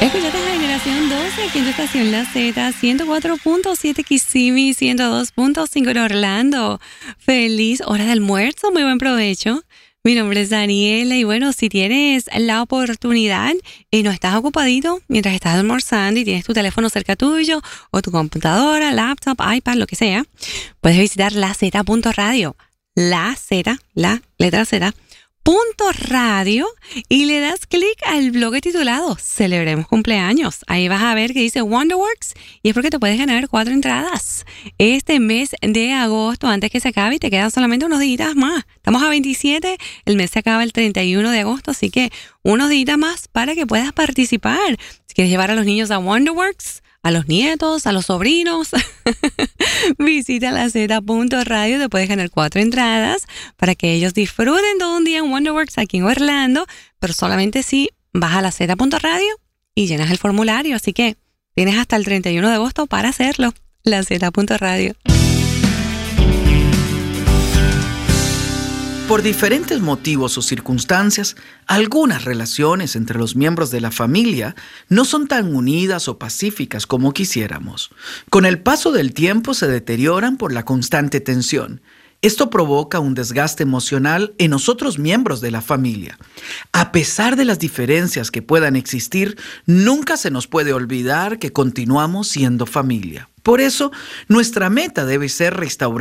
Escuchaste a Generación 12 aquí en tu estación La Z, 104.7 Kissimmee, 102.5 en Orlando. Feliz hora de almuerzo, muy buen provecho. Mi nombre es Daniela y bueno, si tienes la oportunidad y no estás ocupadito mientras estás almorzando y tienes tu teléfono cerca tuyo o tu computadora, laptop, iPad, lo que sea, puedes visitar laz.radio, la letra Z, .radio y le das clic al blog titulado Celebremos Cumpleaños. Ahí vas a ver que dice Wonderworks y es porque te puedes ganar 4 entradas este mes de agosto antes que se acabe y te quedan solamente unos días más. Estamos a 27, el mes se acaba el 31 de agosto, así que unos días más para que puedas participar. Si quieres llevar a los niños a Wonderworks, a los nietos, a los sobrinos, visita laz.radio, te puedes ganar 4 entradas para que ellos disfruten todo un día en Wonderworks aquí en Orlando, pero solamente si vas a laz.radio y llenas el formulario, así que tienes hasta el 31 de agosto para hacerlo, laz.radio. Por diferentes motivos o circunstancias, algunas relaciones entre los miembros de la familia no son tan unidas o pacíficas como quisiéramos. Con el paso del tiempo se deterioran por la constante tensión. Esto provoca un desgaste emocional en nosotros miembros de la familia. A pesar de las diferencias que puedan existir, nunca se nos puede olvidar que continuamos siendo familia. Por eso, nuestra meta debe ser restaurar